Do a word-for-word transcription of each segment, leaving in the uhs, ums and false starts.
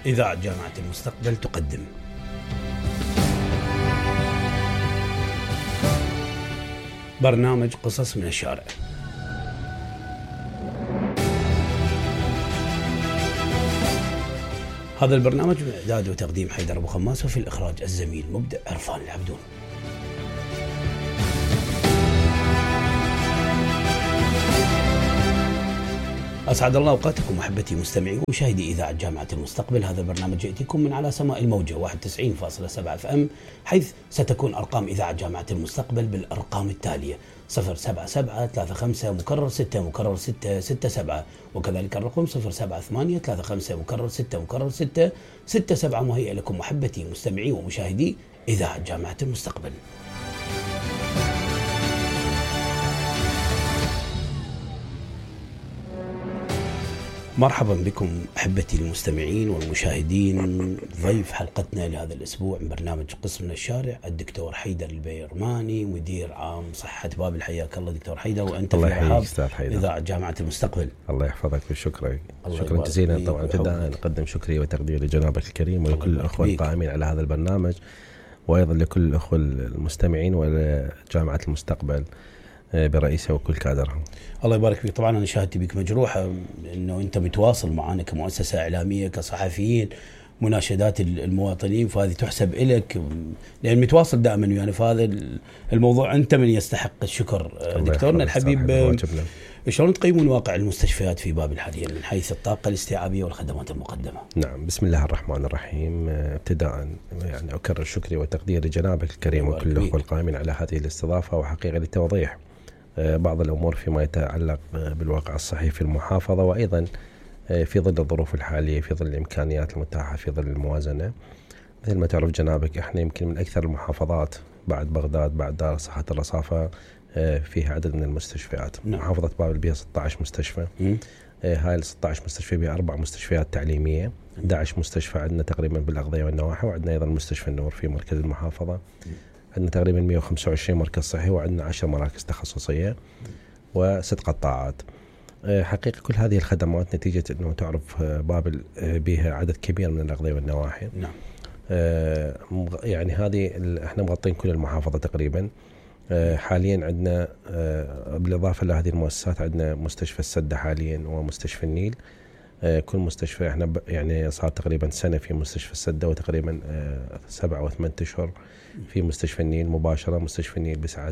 إذاعة جامعة المستقبل تقدم برنامج قصص من الشارع. هذا البرنامج من إعداد وتقديم حيدر أبو خماس، وفي الإخراج الزميل مبدع عرفان العبدون. أسعد الله أوقاتكم محبتي مستمعي ومشاهدي إذاعة جامعة المستقبل. هذا البرنامج يأتيكم من على سماء الموجة واحد وتسعين فاصلة سبعة اف ام، حيث ستكون أرقام إذاعة جامعة المستقبل بالأرقام التالية: صفر سبعة سبعة ثلاثة خمسة مكرر ستة مكرر ستة ستة سبعة، وكذلك الرقم صفر سبعة ثمانية ثلاثة خمسة مكرر ستة مكرر ستة ستة سبعة. مهيئ لكم محبتي مستمعي ومشاهدي إذاعة جامعة المستقبل. مرحبا بكم أحبتي المستمعين والمشاهدين. ضيف حلقتنا لهذا الأسبوع من برنامج قسم من الشارع الدكتور حيدر البيرماني، مدير عام صحة بابل. حياك الله دكتور حيدر، وأنت في رحاب إذاعة جامعة المستقبل. الله يحفظك وشكرا شكرا جزيلا. طبعا بدأ نقدم شكري وتقدير لجنابك الكريم ولكل الأخوة القائمين على هذا البرنامج، وأيضا لكل الأخوة المستمعين ولجامعة المستقبل برئيسه وكل كادرهم. الله يبارك فيك. طبعا أنا شهادتي بك مجروحة إنه أنت متواصل معنا كمؤسسة إعلامية كصحفيين، مناشدات المواطنين، فهذه تحسب إلك لأن متواصل دائما يعني. فهذا الموضوع أنت من يستحق الشكر. دكتورنا الحبيب، شلون تقيمون واقع المستشفيات في بابل حاليا من حيث الطاقة الاستيعابية والخدمات المقدمة؟ نعم، بسم الله الرحمن الرحيم. ابتداء يعني أكرر شكري وتقدير لجنابك الكريم وكل الأخوة القائمين على هذه الاستضافة، وحقيقة للتوضيح بعض الأمور فيما يتعلق بالواقع الصحي في المحافظة، وأيضا في ظل الظروف الحالية، في ظل الإمكانيات المتاحة، في ظل الموازنة. مثل ما تعرف جنابك إحنا يمكن من أكثر المحافظات بعد بغداد بعد دار صحة الرصافة فيها عدد من المستشفيات. نعم. محافظة بابل بها ستة عشر مستشفى. م. هاي ال ستة عشر مستشفى بها أربع مستشفيات تعليمية، أحد عشر مستشفى عندنا تقريبا بالأغذية والنواحي، وعندنا أيضا مستشفى النور في مركز المحافظة. م. عندنا تقريبا مئة وخمسة وعشرين مركز صحي، وعندنا عشر مراكز تخصصية وست قطاعات. حقيقة كل هذه الخدمات نتيجة أنه تعرف بابل بها عدد كبير من الأغذية والنواحي. نعم. يعني هذه احنا مغطين كل المحافظة تقريبا. حاليا عندنا بالإضافة لهذه المؤسسات عندنا مستشفى السدة حاليا ومستشفى النيل. كل مستشفى احنا يعني صار تقريبا سنة في مستشفى السدة، وتقريبا سبعة وثمان أشهر في مستشفى النيل مباشرة. مستشفى النيل بسعة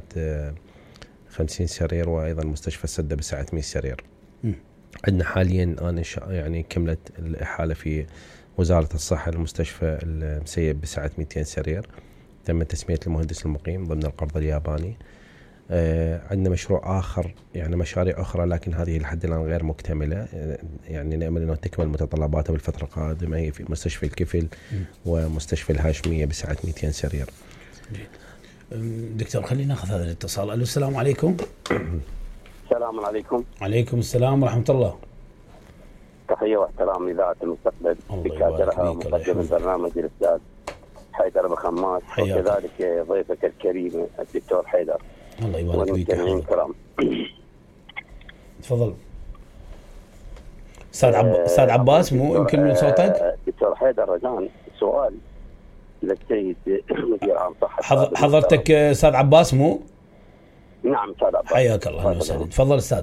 خمسين سرير، وأيضا مستشفى السدة بسعة مئة سرير. م. عندنا حاليا أنا يعني كملت الإحالة في وزارة الصحة المستشفى المسيب بسعة مئتين سرير، تم تسمية المهندس المقيم ضمن القرض الياباني. آه عندنا مشروع آخر يعني مشاريع أخرى، لكن هذه لحد الآن غير مكتملة. آه يعني نأمل أنه تكمل متطلباتها بالفترة القادمة. هي في مستشفى الكفل م. ومستشفى الهاشمية بسعة مئتين سرير. دكتور خلينا ناخذ هذا الاتصال. ألو، السلام عليكم. السلام عليكم. عليكم السلام ورحمة الله. تحية واحترام إذاعة المستقبل بكادرها مقدم البرنامج الأستاذ حيدر أبو خماس، وكذلك ضيفك الكريم الدكتور حيدر. الله يبارك فيك. الكرام. تفضل أستاذ عب... أستاذ عباس، مو يمكن من صوتك؟ دكتور حيدر رجاء سؤال للسيد مدير عام صحة. حض... حضرتك أستاذ عباس مو؟ نعم أستاذ عباس. حياك الله. أهلا وسهلا. تفضل أستاذ.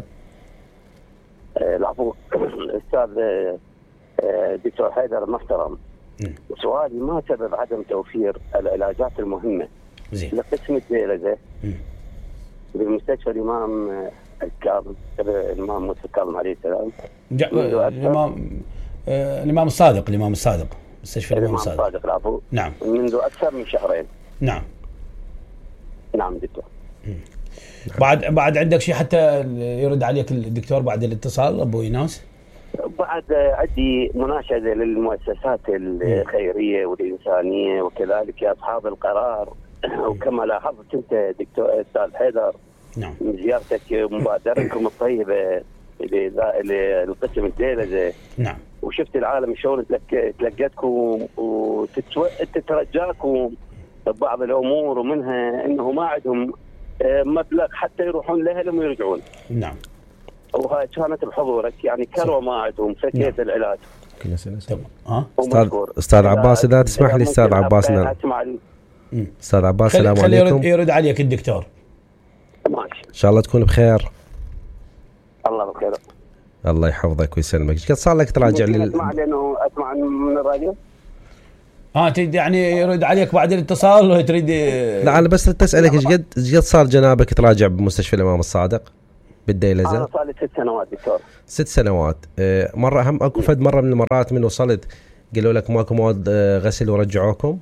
العفو أستاذ دكتور حيدر المحترم. سؤالي: ما سبب عدم توفير العلاجات المهمة زي. لقسم الديلزة بمستشفى الإمام الكاظم الإمام موسى الكاظم عليه السلام؟ الإمام آه الإمام الصادق الإمام الصادق مستشفى الإمام الصادق. الصادق العفو. نعم. منذ أكثر من شهرين. نعم. نعم دكتور. م. بعد بعد عندك شيء حتى يرد عليك الدكتور بعد الاتصال أبو إيناس؟ بعد عندي مناشدة للمؤسسات الخيرية والإنسانية وكذلك أصحاب القرار. وكما لاحظت أنت دكتور أستاذ حيدر، نعم، من زيارتك مبادرتكم الطيبة للقسم الديلزة، نعم، وشفت العالم شلون تلقتكم وتترجاكم ببعض الأمور، ومنها أنه ما عندهم مبلغ حتى يروحون لأهلهم ويرجعون. نعم. وهاي كانت بحضورك يعني كروة ما عندهم فكية العلاج. ممكن اسال تمام. ها استاذ استاذ عباس اذا تسمح لي استاذ عباس. نعم استاذ عباس السلام عليكم. يرد, يرد عليك الدكتور. ماشي ان شاء الله تكون بخير. الله بخير. الله يحفظك ويسلمك. قد صار لك تراجع لل اسمع لانه اسمع من الراديو. اه تريد يعني يرد عليك بعد الاتصال ولا تريد؟ لا انا بس تسالك ايش قد ايش قد صار جنابك تراجع بمستشفى الامام الصادق بالديلزه؟ انا صار لي ست سنوات دكتور. ست سنوات. مره هم اكو فد مره من المرات من وصلت قالوا لك ماكو مواد غسل ورجعوكم؟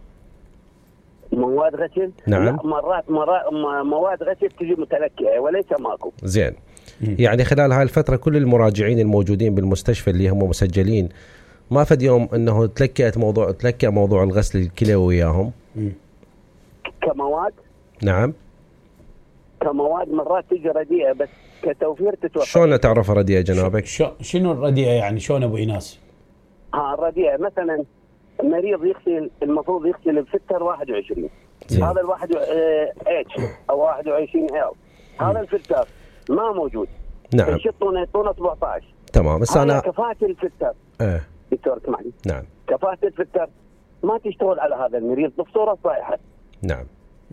مواد غسل؟ نعم. مرات مرات مواد غسل تجي متلكئه وليس ماكو. زين. يعني خلال هاي الفتره كل المراجعين الموجودين بالمستشفى اللي هم مسجلين ما فد يوم انه تلكأت موضوع تلكأ موضوع الغسل الكلوي وياهم؟ كمواد؟ نعم. كمواد مرات تجي رديئه بس كتوفير تتوفر. شلون تعرف رديئه جنابك؟ شنو الرديئه يعني شلون ابو ايناس؟ ها الرديئه مثلا المريض يغسل المفروض يغسل بفلتر واحد وعشرين. هذا الواحد اتش او واحد وعشرين ال هذا الفلتر ما موجود. نعم. يشطونه يعطونه سبعة عشر. تمام بس انا كفاءة الفلتر. ايه دكتور اسمعني. نعم. كفاءة الفلتر ما تشتغل على هذا المريض بصوره صحيحه. نعم.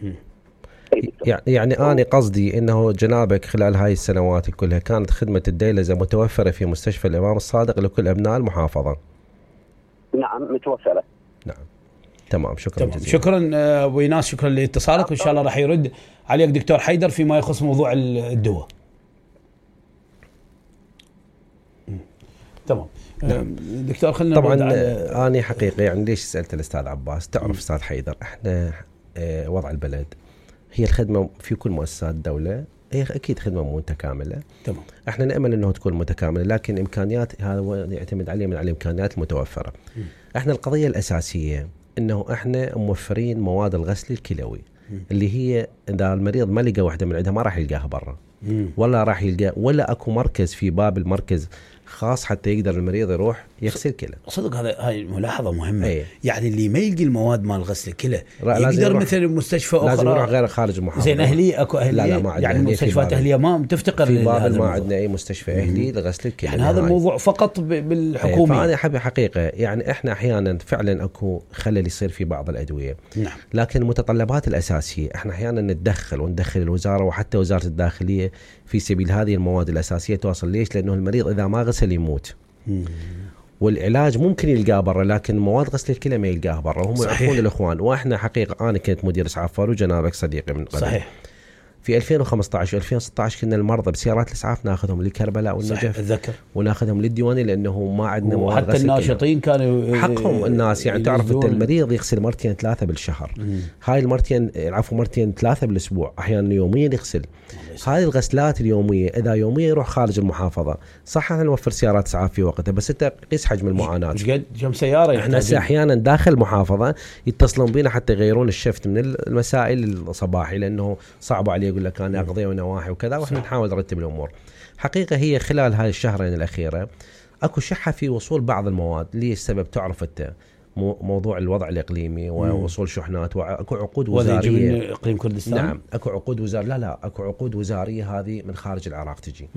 يعني أنا قصدي أنه جنابك خلال هاي السنوات كلها كانت خدمة الديلزة متوفرة في مستشفى الإمام الصادق لكل أبناء المحافظة. نعم متوفرة. نعم تمام. شكرا تمام. شكرا أبو إيناس شكرا لاتصالك وإن شاء الله راح يرد عليك دكتور حيدر فيما يخص موضوع الدواء. تمام. نعم. دكتور خلنا طبعا أنا حقيقة يعني ليش سألت الأستاذ عباس تعرف أستاذ حيدر إحنا اه وضع البلد هي الخدمة في كل مؤسسات الدولة هي أكيد خدمة متكاملة. تمام. احنا نأمل أنه تكون متكاملة لكن إمكانيات هذا يعتمد عليه من على الإمكانيات المتوفرة. م. احنا القضية الأساسية أنه احنا موفرين مواد الغسل الكلوي م. اللي هي إذا المريض ما لقى واحدة من عندها ما راح يلقاها برا ولا راح يلقى ولا أكو مركز في باب المركز خاص حتى يقدر المريض يروح يغسل كلى. صدق هذا هاي ملاحظه مهمه. أيه. يعني اللي ما يلقي المواد مال غسل الكلى يقدر مثل مستشفى اخرى لازم يروح غير خارج المحافظه. زين اهليه اكو اهليه؟ لا لا ما يعني مستشفيات اهليه ما تفتقر في بابل ما عندنا اي مستشفى اهلي لغسل الكلى. يعني هذا الموضوع فقط بالحكومه. فانا احب حقيقه يعني احنا احيانا فعلا اكو خلل يصير في بعض الادويه. نعم. لكن المتطلبات الاساسيه احنا احيانا نتدخل وندخل الوزاره وحتى وزاره الداخليه في سبيل هذه المواد الاساسيه توصل. ليش؟ لانه المريض اذا ما غسل يموت. والعلاج ممكن يلقاه برا لكن مواد غسل الكلى ما يلقاه برا وهم يعرفون الاخوان. واحنا حقيقه انا كنت مدير اسعاف فاروق جنابك صديقي من قبل. صحيح. في ألفين وخمسة عشر ألفين وستة عشر كنا المرضى بسيارات الاسعاف ناخذهم لكربلاء والنجف اتذكر وناخذهم للديواني لانه ما عندنا مواد غسل. حتى الناشطين كانوا حقهم الناس يعني تعرف انت المريض يغسل مرتين ثلاثه بالشهر. مم. هاي المرتين عفوا مرتين ثلاثه بالاسبوع احيانا يوميا يغسل. هذه الغسلات اليوميه اذا يوميا يروح خارج المحافظه صح احنا نوفر سيارات اسعاف في وقتها بس انت قيس حجم المعاناه. ايش قد كم سياره احنا احيانا داخل المحافظه يتصلون بينا حتى يغيرون الشفت من المساء للصباحي لانه صعب عليه يقول لك انا اقضي ونواحي وكذا واحنا نحاول نرتب الامور. حقيقه هي خلال هاي الشهرين الاخيره اكو شحه في وصول بعض المواد. ليه السبب؟ تعرف انت موضوع الوضع الاقليمي ووصول شحنات واكو عقود وزاريه من اقليم كردستان. نعم اكو عقود وزار لا لا اكو عقود وزاريه هذه من خارج العراق تجي.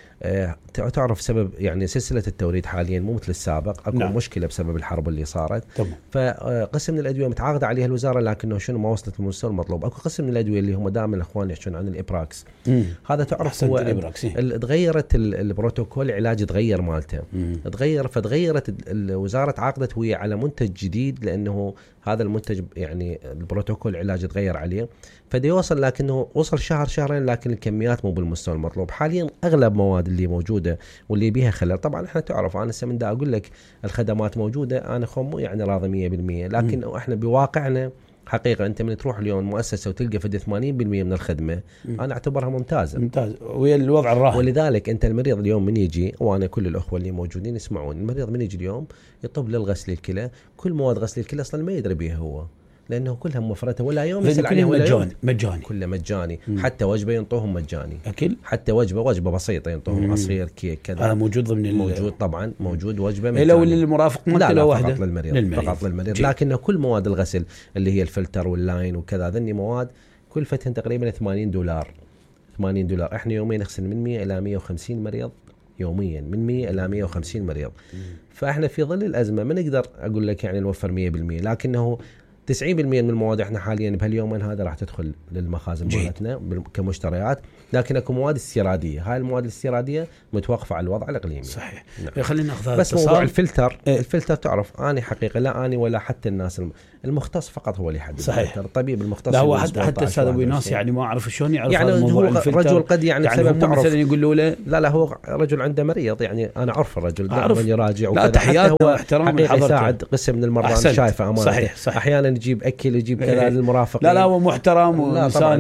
آه تعرف سبب يعني سلسله التوريد حاليا مو مثل السابق. اكو نعم. مشكله بسبب الحرب اللي صارت. طبعا. فقسم من الادويه متعاقده عليها الوزاره لكنه شنو ما وصلت للمستوى المطلوب. اكو قسم من الادويه اللي هم دائما الاخوان يحكون عن الابراكس. مم. هذا تعرف هو تغيرت البروتوكول العلاج تغير مالته. مم. تغير فتغيرت الوزاره تعاقدت ويا على منتج جديد لانه هذا المنتج يعني البروتوكول العلاج تغير عليه فدي يوصل لكنه وصل شهر شهرين لكن الكميات مو بالمستوى المطلوب. حاليا اغلب مواد اللي موجوده واللي بيها خلل طبعا احنا تعرف انا هسه من دا اقول لك الخدمات موجوده انا خو يعني راضي مية بالمية لكن م. احنا بواقعنا حقيقه انت من تروح اليوم مؤسسه وتلقى فد ثمانين بالمية من الخدمه م. انا اعتبرها ممتازه ممتاز ويا الوضع الراهن. ولذلك انت المريض اليوم من يجي وانا كل الاخوه اللي موجودين يسمعون المريض من يجي اليوم يطب للغسل الكلى كل مواد غسل الكلى اصلا ما يدري بها هو لانه كلها موفرته ولا يوم يسال عليها ولا مجاني. يوم مجاني كله مجاني. مم. حتى وجبه ينطوهم مجاني اكل حتى وجبه وجبه بسيطه ينطوهم عصير كيك كذا. هذا موجود ضمن موجود طبعا موجود وجبه مجاني لو للمرافق لا لا فقط للمريض, للمريض. فقط للمريض لكن كل مواد الغسل اللي هي الفلتر واللاين وكذا ذني مواد كلفتهن تقريبا ثمانين دولار ثمانين دولار. احنا يومين نغسل من مية الى مية وخمسين مريض يوميا من مئة إلى مئة وخمسين مريض. فإحنا في ظل الأزمة ما نقدر أقول لك يعني نوفر مئة بالمئة، لكنه تسعين بالمئة من المواد احنا حاليا بهاليومين هذا راح تدخل للمخازن مالتنا كمشتريات، لكن اكو مواد استيراديه، هاي المواد الاستيراديه متوقفه على الوضع الاقليمي. صحيح. نعم. خلينا ناخذ هذا بس موضوع الفلتر، ايه؟ الفلتر تعرف اني حقيقه لا اني ولا حتى الناس المختص فقط هو اللي يحدد. صحيح. الطبيب المختص لا هو حتى حتى استاذ ابو ناس يعني ما اعرف شلون يعرف يعني هو رجل قد يعني, يعني بسبب تعرف مثلا يقولوا له لا لا هو رجل عنده مريض، يعني انا اعرف الرجل دائما يراجع وكذا، تحياتنا واحترام يساعد قسم من المرضى شايفه امانه. صحيح. صحيح. احيانا يجيب اكل يجيب كذا للمرافقين. لا لا هو محترم وانسان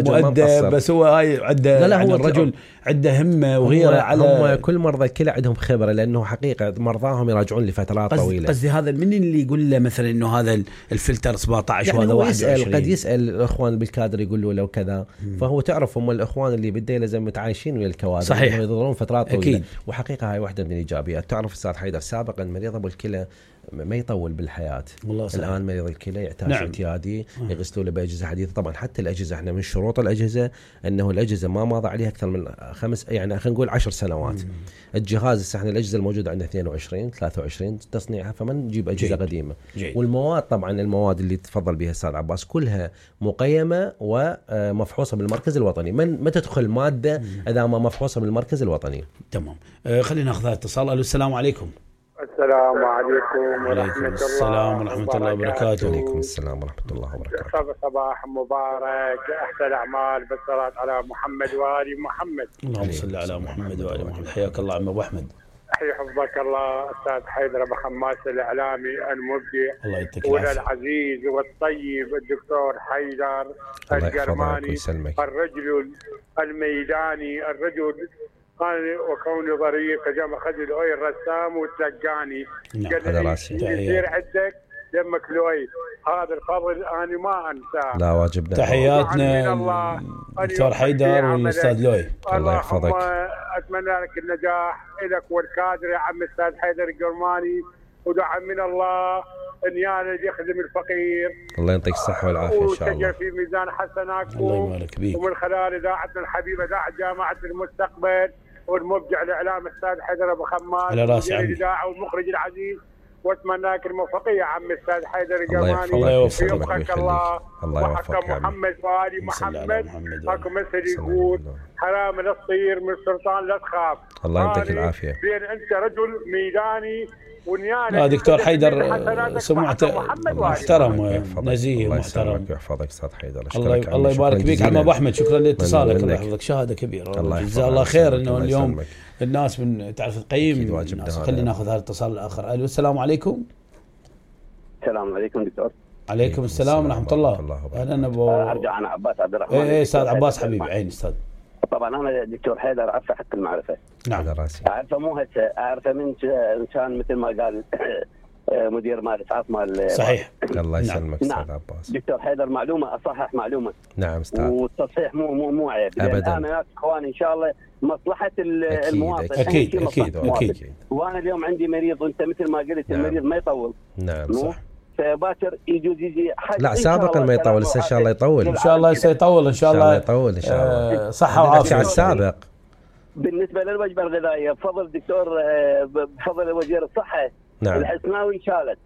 مؤدب، بس هو هاي عنده لا لا هو الرجل عنده همه وغيره على هم كل مرضى الكلى عندهم خبره، لانه حقيقه مرضاهم يراجعون لفترات قصد طويله. قصدي هذا من اللي يقول له مثلا انه هذا الفلتر سبعة عشر يعني وهذا واحد وعشرين، قد يسال الاخوان بالكادر يقول له لو كذا. فهو تعرف هم الاخوان اللي بالديله زي متعايشين ويا الكوادر، صحيح، يضرون فترات طويله أكيد. وحقيقه هاي واحده من الايجابيات. تعرف استاذ حيدر سابقا مريض ابو الكلى ما يطول بالحياه، الان مريض الكلى يحتاج نعم. اعتيادي يغسلوا له باجهزه حديثه. طبعا حتى الاجهزه احنا من شروط الاجهزه انه الاجهزه ما ماضى عليها اكثر من خمس يعني خلينا نقول عشر سنوات. مم. الجهاز احنا الاجهزه الموجوده عندنا اثنين وعشرين ثلاثة وعشرين تصنيعها، فما نجيب اجهزه جيد. قديمه جيد. والمواد طبعا المواد اللي تفضل بها استاذ عباس كلها مقيمه ومفحوصه بالمركز الوطني. من ما تدخل ماده اذا ما مفحوصه بالمركز الوطني. تمام. آه خلينا ناخذ اتصال. الو السلام عليكم. السلام عليكم ورحمة الله السلام ورحمة الله وبركاته. عليكم السلام ورحمة الله وبركاته. صباح مبارك، أحسن الأعمال بالصلاة على محمد وآل محمد. اللهم صل على محمد وآل محمد. حياك الله عم أبو أحمد. حي حفظك الله أستاذ حيدر أبو خماس الإعلامي المبدع. الله يعطيك العافية. والعزيز والطيب الدكتور حيدر الجرماني، الرجل الميداني، الرجل قال وكوني ظريف كجام خذ لوي الرسام وتلقاني قال لي يصير عندك دمك لوي، هذا الفضل انا ما انساه. لا واجبنا. تحياتنا دكتور حيدر والاستاذ لوي. الله يحفظك. اتمنى لك النجاح لك والكادر يا عم الاستاذ حيدر الجرماني، ودعم من الله انيانا يخدم الفقير. الله يعطيك الصحه والعافيه ان شاء الله. وتجعل في ميزان حسناتكم. الله يبارك بيك. ومن خلال اذاعتنا الحبيبه اذاعه جامعه المستقبل والمبدع الاعلام الاستاذ حيدر ابو خماس على راسي عمي الاذاعه والمخرج العزيز، واتمنى لك الموفقيه عم الاستاذ حيدر الجماني. الله يوفقك الله الله يوفقك محمد وآل محمد. اكو مثل يقول حرام لا تصير من السلطان لا تخاف. الله يعطيك العافيه. بين انت رجل ميداني ونيانا. لا دكتور حيدر سمعته محترم نزيه محترم. الله يحفظك استاذ حيدر. الله الله يبارك بيك عم ابو احمد. شكرا لاتصالك. الله يحفظك. شهاده كبيره. جزاه الله خير انه اليوم الناس من تعرف تقيم الناس. خلينا ناخذ هذا الاتصال الاخر. الو السلام عليكم. السلام عليكم دكتور. عليكم السلام ورحمه الله. اهلا ابو ارجع انا عباس عبد الرحمن. ايه استاذ عباس حبيبي. عين استاذ. طبعا انا دكتور حيدر اعرفه حق المعرفه. نعم راسي. اعرفه مو هسه، اعرفه من كان مثل ما قال مدير مال اسعاف مال. صحيح. الله يسلمك استاذ نعم. عباس. دكتور حيدر معلومه اصحح معلومه. نعم استاذ. والتصحيح مو مو مو عيب ابدا. انا اخواني ان شاء الله مصلحه المواطن. اكيد اكيد اكيد, أكيد. وانا اليوم عندي مريض وانت مثل ما قلت نعم. المريض ما يطول. نعم صح. فباكر يجوز يجي لا سابقا ما يطول، ان شاء الله يطول. ان شاء الله سيطول ان شاء الله يطول ان شاء الله. صحه وعافيه. السابق بالنسبه للوجبه الغذائيه بفضل الدكتور بفضل وزير الصحه نعم. الحسناوي انشالت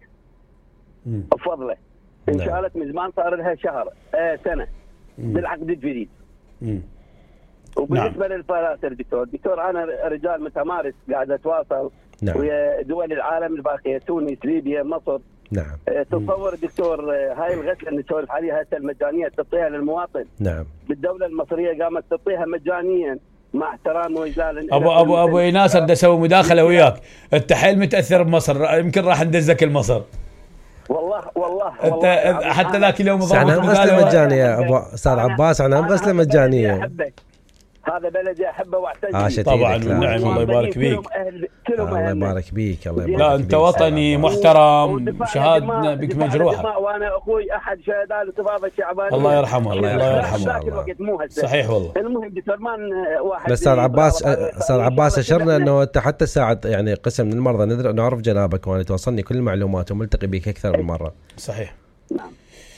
بفضله انشالت من زمان صار لها شهر آه سنه مم. بالعقد الجديد. مم. وبالنسبه نعم. للفلاتر دكتور دكتور انا رجال متمارس قاعد اتواصل نعم. ويا دول العالم الباقيه تونس ليبيا مصر. نعم. آه تصور دكتور آه هاي الغسله اللي نسولف عليها هسه المجانيه تعطيها للمواطن. نعم. بالدوله المصريه قامت تعطيها مجانيا مع احترام واجلال. ابو ابو ابو ناصر بدي اسوي مداخله وياك. انت حيل متاثر بمصر، يمكن راح ندزك المصر. والله والله انت حتى ذاك اليوم احنا غسله مجانيه يا ابو استاذ عباس. احنا غسله مجانيه. هذا بلدي احبه واعتز طبعا والنعم. الله يبارك بيك. الله يبارك بيك. الله يبارك. لا انت وطني محترم، شهادتنا بك مجروحه. وانا اخوي احد شهداء الانتفاضه الشعبانيه. الله يرحمه. الله يرحمه. صحيح والله. المهم دكتور واحد استاذ عباس استاذ عباس اشرنا انه انت حتى ساعه يعني قسم من المرضى نعرف جنابك وانا توصلني كل المعلومات وملتقي بك اكثر من مره. صحيح. نعم.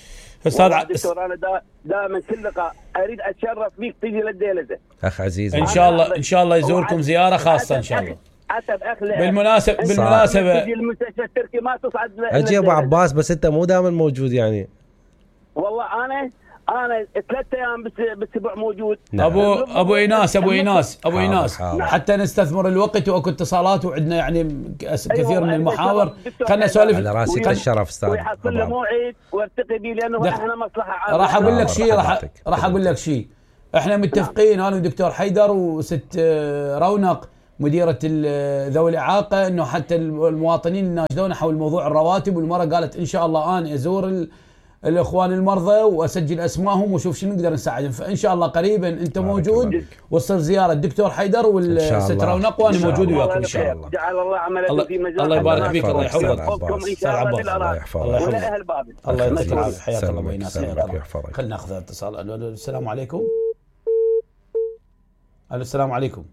استاذ دكتور انا دائما كل لقاء اريد اتشرف بيك تيجي للديلزه اخ عزيز. ان شاء الله ان شاء الله يزوركم زياره خاصه ان شاء الله. بالمناسبه بالمناسبه المستشفى التركي ما تصعد. اجي ابو عباس بس انت مو دائما موجود يعني. والله انا انا ثلاثة ايام بالاسبوع موجود. نعم. ابو ابو ايناس ابو ايناس ابو ايناس حتى نستثمر الوقت واكو اتصالات وعندنا يعني كثير أيوة من المحاور. خلنا نسولف على راسي الشرف استاذ. ويحصل له موعد وارتقي به لانه احنا مصلحه عامه. راح اقول لك شيء راح راح اقول لك شيء. احنا متفقين انا والدكتور حيدر وست رونق مديرة ذوي الإعاقة إنه حتى المواطنين الناشدون حول موضوع الرواتب، والمرة قالت إن شاء الله أنا أزور الإخوان المرضى وأسجل أسمائهم وشوف شنو نقدر نساعدهم. فإن شاء الله قريبا أنت موجود وصل زيارة الدكتور حيدر والست رونق وأنا موجود وياكم إن شاء الله. جعل الله عملك في مجال. الله يبارك فيك. الله يحفظك. إن شاء الله الله يحفظك. ولا أهل بابل. الله يحفظك. حياك الله ويناس. خلنا ناخذ اتصال. السلام عليكم. السلام عليكم.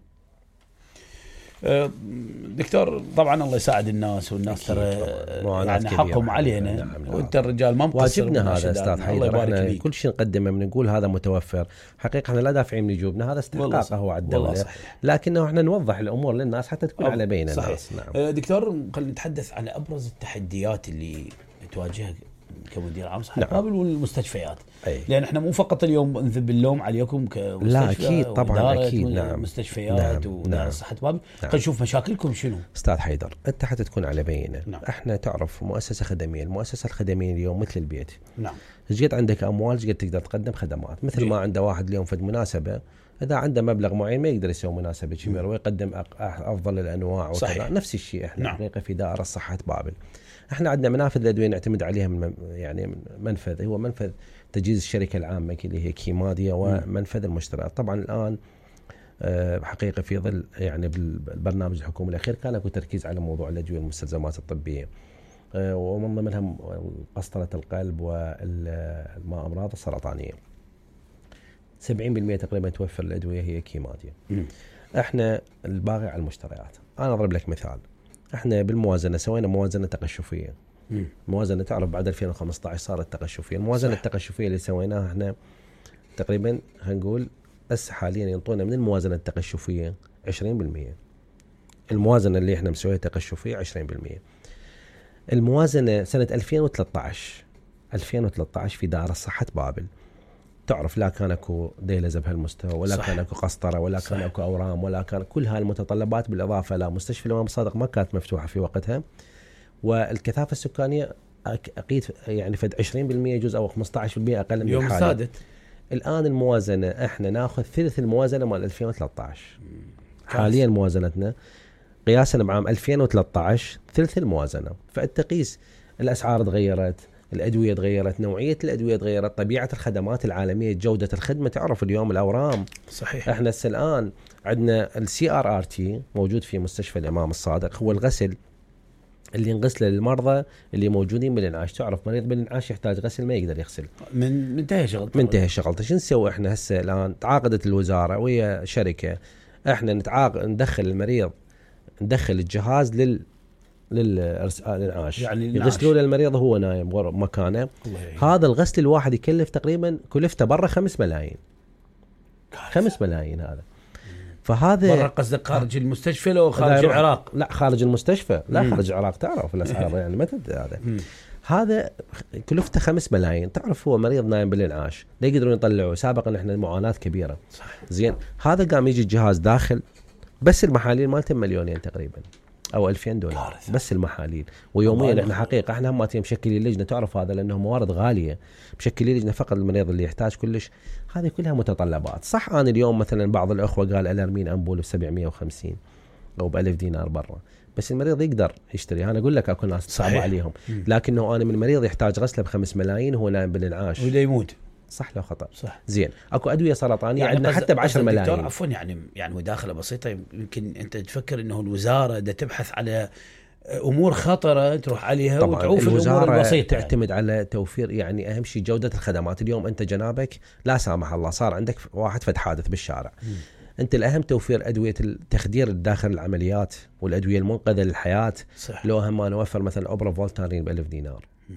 دكتور طبعا الله يساعد الناس والناس ترى يعني حقهم علينا. نعم. وانت الرجال ما مقصر. واجبنا هذا استاذ حيدر. احنا كل شيء نقدمه بنقول هذا متوفر. حقيقه احنا لا دافعين من جيوبنا، هذا استحقاقه هو على الدوله، لكنه احنا نوضح الامور للناس حتى تكون على بين الناس. نعم. دكتور خلينا نتحدث عن ابرز التحديات اللي تواجهها كمدير عام صحة بابل. نعم. والمستشفيات. أي. لان احنا مو فقط اليوم نذب اللوم عليكم كمستشفى. لا اكيد طبعا اكيد. نعم. مستشفيات. نعم. واداره صحه بابل. نعم. خلينا نشوف مشاكلكم شنو. استاذ حيدر انت حتى تكون على بينه. نعم. احنا تعرف مؤسسه خدميه، المؤسسه الخدميه اليوم مثل البيت. نعم. جيت عندك اموال جيت تقدر تقدم خدمات مثل جي. ما عنده واحد اليوم في مناسبه اذا عنده مبلغ معين ما يقدر يسوي مناسبه كبيره ويقدم افضل الانواع وكذا. نفس الشيء احنا نعم. حقيقه في دائره صحه بابل احنا عندنا منافذ الادويه نعتمد عليها من يعني منفذ هو منفذ تجهيز الشركه العامه اللي هي كيماديا ومنفذ المشتريات. طبعا الان حقيقه في ظل يعني بالبرنامج الحكومي الاخير كان اكو تركيز على موضوع الادويه والمستلزمات الطبيه ومن ضمنها قسطره القلب والامراض السرطانيه. سبعين بالمئة تقريبا توفر الادويه هي كيماديا. احنا الباقي على المشتريات. انا اضرب لك مثال. احنا بالموازنه سوينا موازنه تقشفيه. مم. موازنه تعرف بعد ألفين وخمسة عشر صارت تقشفيه. الموازنه التقشفيه اللي سويناها احنا تقريبا هنقول بس حاليا ينطونا من الموازنه التقشفيه عشرين بالمئة. الموازنه اللي احنا مسويها تقشفيه عشرين بالمئة. الموازنه سنه ألفين وثلاثة عشر ألفين وثلاثة عشر في دار صحه بابل تعرف لا كان اكو ديلزه بهالمستوى ولا صح. كان اكو قسطره ولا صح. كان اكو اورام ولا كان كل هالمتطلبات بالاضافه لا مستشفى الامام الصادق ما كانت مفتوحه في وقتها والكثافه السكانيه اكيد يعني فد عشرين بالمئة جزء او خمسة عشر بالمئة اقل من يوم سادت. الان الموازنه احنا ناخذ ثلث الموازنه مال ألفين وثلاثة عشر. حاليا موازنتنا قياسا بعام ألفين وثلاثة عشر ثلث الموازنه. فالتقيس الاسعار تغيرت، الأدوية تغيرت، نوعية الأدوية تغيرت، طبيعة الخدمات العالمية، جودة الخدمة. تعرف اليوم الأورام صحيح. احنا هسه الآن عندنا السي ار ار تي موجود في مستشفى الإمام الصادق، هو الغسل اللي ينغسله للمرضى اللي موجودين بالانعاش. تعرف مريض بالانعاش يحتاج غسل ما يقدر يغسل من منتهي شغلته منتهي شغلته. شو نسوي احنا هسه الآن؟ تعاقدت الوزارة ويا شركة احنا نتعاقد ندخل المريض ندخل الجهاز لل للانعاش يعني يغسلوا للمريض وهو نايم غير مكانه. هذا الغسل الواحد يكلف تقريبا كلفته برا خمس ملايين. خمس ملايين هذا. فهذا برا قصدك خارج المستشفى لو خارج العراق؟ لا خارج المستشفى لا مم. خارج العراق. تعرف الاسعار يعني ما تدري هذا مم. هذا كلفته خمس ملايين. تعرف هو مريض نايم بالانعاش لا يقدرون يطلعوه. سابقا احنا معاناة كبيرة صح. زين هذا قام يجي الجهاز داخل بس المحاليل مالته مليونين تقريبا او ألفين دولار كارثة. بس المحاليل ويوميا احنا حقيقه احنا هم مشكلين لجنه. تعرف هذا لانه موارد غاليه مشكلين لجنه فقط المريض اللي يحتاج كلش. هذه كلها متطلبات. صح انا اليوم مثلا بعض الاخوه قال الارمين امبول ب سبعمئة وخمسين او ب ألف دينار برا بس المريض يقدر يشتري. انا اقول لك اكو ناس صعبه عليهم لكنه انا من المريض يحتاج غسله بخمس ملايين هو نايم بالانعاش ولا يموت. صح لو خطأ صح. زين اكو ادويه سرطانيه يعني عندنا حتى بعشر ملايين. دكتور عفوا يعني يعني مداخله بسيطه يمكن انت تفكر انه الوزاره دا تبحث على امور خطره تروح عليها وتعوف الامور البسيطه تعتمد يعني. على توفير يعني اهم شيء جوده الخدمات. اليوم انت جنابك لا سامح الله صار عندك واحد فد حادث بالشارع م. انت الاهم توفير ادويه التخدير داخل العمليات والادويه المنقذه للحياه. صح. لو هم ما نوفر مثلا اوبرا فولتارين ب ألف دينار م.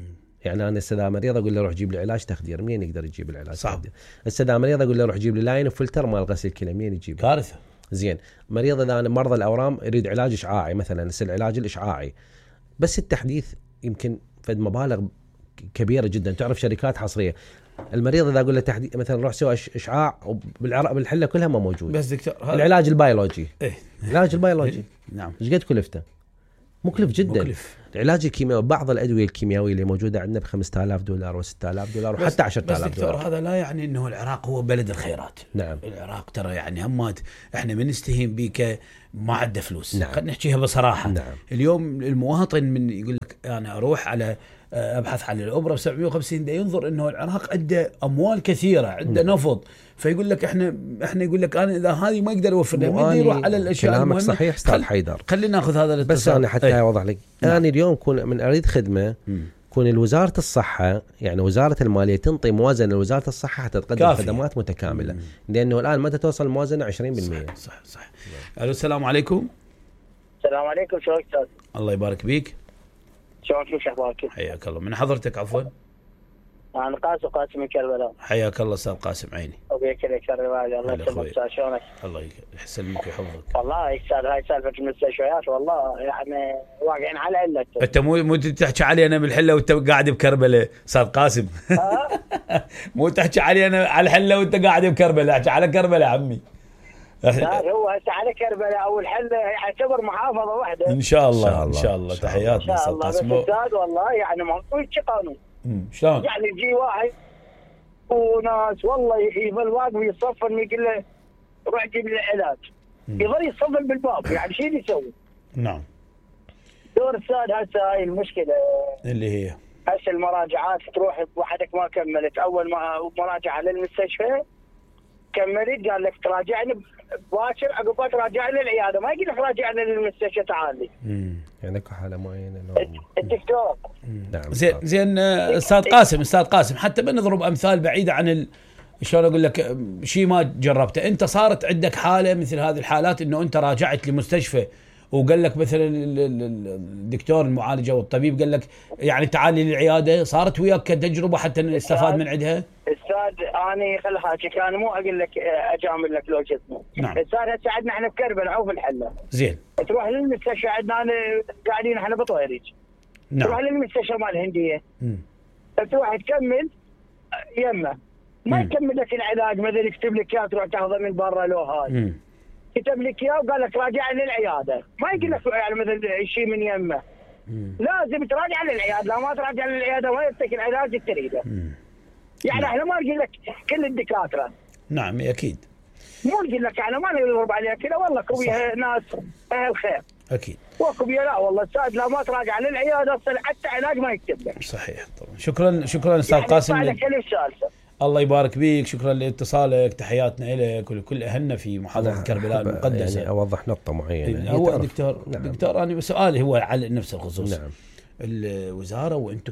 يعني انا استاذ مريض اقول له روح جيب لي علاج تخدير، منين يقدر يجيب العلاج صعب. تخدير؟ استاذ مريض اقول له روح جيب لي لاين وفلتر مال غسيل كلى، منين يجيب؟ كارثه. زين مريض اذا انا مرضى الاورام يريد علاج اشعاعي مثلا، العلاج الاشعاعي بس التحديث يمكن فد مبالغ كبيره جدا، تعرف شركات حصريه. المريض اذا اقول له تحديث مثلا روح سوي اشعاع بالعراق بالحله كلها ما موجود. بس دكتور هذا العلاج البيولوجي إيه؟ العلاج البيولوجي نعم ايش قد كلفته؟ مكلف جدا. مكلف. العلاج الكيميائي بعض الادويه الكيميائيه اللي موجوده عندنا ب خمسة آلاف دولار و6 آلاف دولار وحتى عشرة آلاف دولار. بس دكتور هذا لا يعني انه العراق هو بلد الخيرات. نعم العراق ترى يعني همات احنا من نستهين بك ما عنده فلوس. نعم. خلينا نحكيها بصراحه. نعم. اليوم المواطن من يقول لك انا اروح على ابحث عن الاوبرا ب سبعمية وخمسين، ده ينظر انه العراق عنده اموال كثيره، عنده نعم. نفط، فيقول لك احنا احنا يقول لك انا اذا هذه ما يقدر يوفر لي بدي يروح على الاشياء كلامك المهمه. صحيح استاذ حيدر، خلينا ناخذ هذا الاتصال. بس انا حتى ايه؟ اوضح لك. نعم. انا اليوم كون من اريد خدمه كون وزاره الصحه يعني وزاره الماليه تنطي موازنه لوزاره الصحه حتى تقدم كافي. خدمات متكامله. مم. لانه الان متى توصل الموازنه عشرين بالمئة. صح صح, صح. الو السلام عليكم. السلام عليكم، شلونك استاذ؟ الله يبارك بيك. شلونك شو اخبارك؟ حياك الله. من حضرتك عفوا؟ انا قاسم قاسم من كربلاء. حياك الله استاذ قاسم عيني. ابيك لك الروايه. الله يسلمك استاذ، شلونك؟ الله يسلمك ويحفظك. والله استاذ هاي سالفه المستشفيات والله يعني واقعين على علته. انت مو مو تحكي علي انا بالحله وانت قاعد بكربلاء استاذ قاسم. مو تحكي علي انا على الحله وانت قاعد بكربلاء، احكي على كربلاء عمي. لا هو هسه على كربلاء او الحله يعتبر محافظه واحده. ان شاء الله ان شاء الله. تحياتنا استاذ قاسم. استاذ والله يعني ما نقول شي قانون. شلون؟ يعني يجي واحد وناس والله يظل واقف يصفن يقول له روح جيب لي العلاج، يظل يصفن بالباب، يعني شو يسوي؟ نعم. دور استاذ هسه هاي المشكله اللي هي هسه المراجعات تروح وحدك ما كملت، اول ما مراجعه للمستشفى كملت قال لك تراجعني باكر، عقب تراجعني للعياده، ما يقول لك راجعني للمستشفى تعال لي. امم يعني اكو حاله معينه. الدكتور. نعم. زين زين استاذ قاسم استاذ قاسم حتى بنضرب امثال بعيده عن ال... شلون اقول لك شيء ما جربته، انت صارت عندك حاله مثل هذه الحالات انه انت راجعت لمستشفى وقال لك مثلا الدكتور المعالجه والطبيب قال لك يعني تعالي للعياده، صارت وياك كتجربه حتى نستفاد من عندها؟ استاذ اني خل حاجيك، انا مو اقول لك اجامل لك لو جسمه. نعم. استاذ هسه عندنا احنا بكربلاء او في الحله. زين. تروح للمستشفى عندنا أنا قاعدين احنا بطويريج. نعم. تروح للمستشفى مال الهنديه. امم تروح تكمل يمه ما يكمل لك العلاج، مثلا يكتب لك اياه تروح تاخذه من برا لو هاي. كتب لك اياه وقال لك راجعني للعياده، ما يقول لك يعني مثلا شيء من يمه. مم. لازم تراجع للعياده، لا ما تراجع للعياده ما يعطيك العلاج اللي تريده. يعني نعم. احنا ما نقول لك كل الدكاتره. نعم اكيد. مو نقول لك يعني ما نضرب عليها كذا، والله كويها ناس اهل خير. اكيد. وكويها لا والله استاذ لا ما تراجع للعياده اصلا حتى علاج ما يكتب لك. صحيح طبعا. شكرا شكرا استاذ يعني قاسم. يعني كل السالفه. الله يبارك بيك، شكرا لاتصالك، تحياتنا لك ولكل اهلنا في محافظه كربلاء المقدسه. يعني اوضح نقطه معينه. هو دكتور نعم. دكتور انا سؤالي هو على نفس الخصوص. نعم. الوزاره وانتم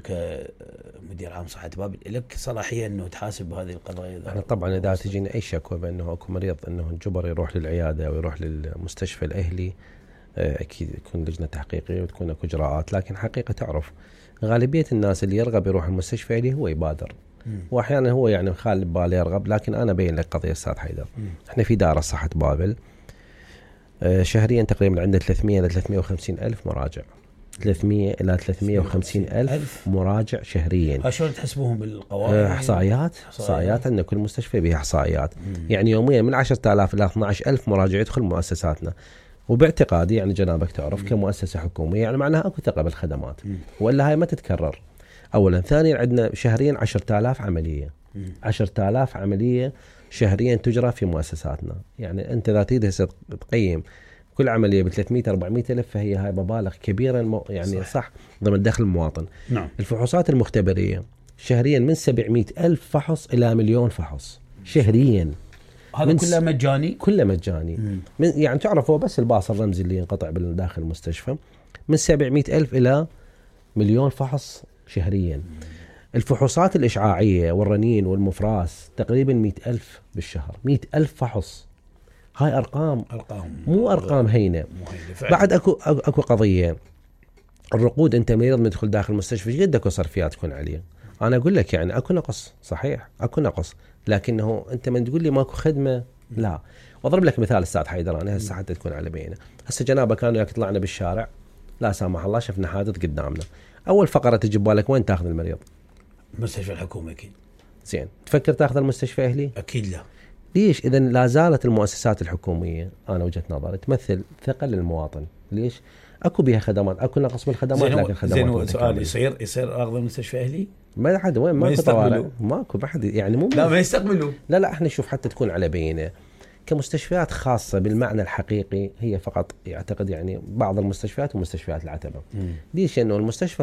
كمدير عام صحه بابل لك صلاحيه انه تحاسب بهذه القضايا؟ احنا طبعا اذا تجينا اي شكوى بانه اكو مريض انه انجبر يروح للعياده او يروح للمستشفى الاهلي، اكيد يكون لجنه تحقيقيه وتكون اكو اجراءات، لكن حقيقه تعرف غالبيه الناس اللي يرغب يروح المستشفى الاهلي هو يبادر. مم. واحيانا هو يعني خالي بباله يرغب، لكن انا بين لك قضيه استاذ حيدر. مم. احنا في دار صحه بابل آه شهريا تقريبا عندنا ثلاثمية الى ثلاثمية وخمسين الف مراجع، ثلاثمية الى ثلاثمية وخمسين الف مراجع شهريا. شلون تحسبوهم بالقوائم؟ آه احصائيات احصائيات عندنا كل مستشفى بها احصائيات. مم. يعني يوميا من عشرة آلاف الى اثني عشر الف مراجع يدخل مؤسساتنا، وباعتقادي يعني جنابك تعرف مم. كمؤسسه حكوميه يعني معناها اكو ثقه بالخدمات. مم. ولا هاي ما تتكرر. اولا، ثانيا عندنا شهريا عشرة آلاف عمليه. مم. عشرة آلاف عمليه شهريا تجرى في مؤسساتنا. يعني انت اذا تريد تقيم كل عمليه ب ثلاثمية أربعمية الف فهي هاي مبالغ كبيره يعني صح, صح ضمن دخل المواطن. نعم. الفحوصات المختبريه شهريا من سبعمية الف فحص الى مليون فحص شهريا. هذا كله مجاني؟ كله مجاني. من يعني تعرفوا بس الباص الرمزي اللي ينقطع داخل المستشفى من سبعمية الف الى مليون فحص شهريا. مم. الفحوصات الإشعاعية والرنين والمفراس تقريبا مئة ألف بالشهر، مئة ألف فحص. هاي أرقام أرقام مو أرقام هينة. بعد أكو أكو قضية الرقود انت مريض مدخل داخل المستشفى ايش قد اكو صرفيات تكون عليه. انا اقول لك يعني اكو نقص صحيح اكو نقص، لكنه انت من تقول لي ماكو خدمه لا. واضرب لك مثال استاذ حيدر، انا هسه حتى تكون على بينه. هسه جنابه كانوا ياك طلعنا بالشارع لا سامح الله شفنا حادث قدامنا، اول فقره تجي ببالك وين تاخذ المريض؟ المستشفى الحكومي اكيد. زين تفكر تاخذ المستشفى اهلي؟ اكيد لا. ليش؟ اذا لا زالت المؤسسات الحكوميه انا وجهه نظري تمثل ثقل للمواطن. ليش؟ اكو بها خدمات، اكو نقص بالخدمات لكن خدمات. زين سؤال يصير يصير اخذ المستشفى اهلي؟ ما حد وين ما ماكو طوارئ ماكو ما حد يعني مو لا ما يستقبلوا. لا لا احنا نشوف حتى تكون على بينه كمستشفيات خاصه بالمعنى الحقيقي هي فقط يعتقد يعني بعض المستشفيات ومستشفيات العتبه. ليش؟ انه المستشفى